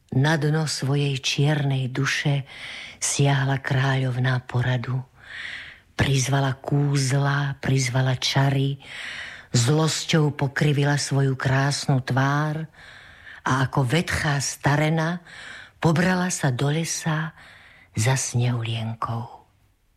Na dno svojej čiernej duše siahla kráľovná poradu. Prizvala kúzla, prizvala čary, zlosťou pokrivila svoju krásnu tvár a ako vetchá starena pobrala sa do lesa za snehulienkou.